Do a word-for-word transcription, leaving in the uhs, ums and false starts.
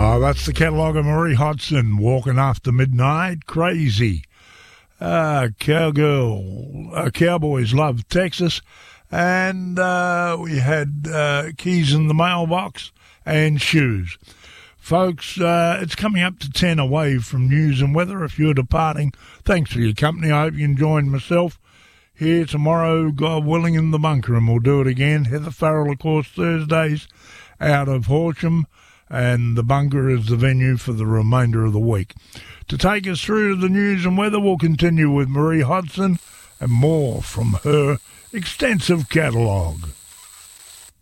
Oh, that's the catalogue of Marie Hodson, Walking After Midnight, Crazy. Uh, Cowgirl, uh, Cowboys Love Texas. And uh, we had uh, Keys in the Mailbox and Shoes. Folks, uh, it's coming up to ten away from news and weather. If you're departing, thanks for your company. I hope you can join myself here tomorrow, God willing, in the bunker, and we'll do it again. Heather Farrell, of course, Thursdays out of Horsham, and the bunker is the venue for the remainder of the week. To take us through to the news and weather, we'll continue with Marie Hodson and more from her extensive catalogue.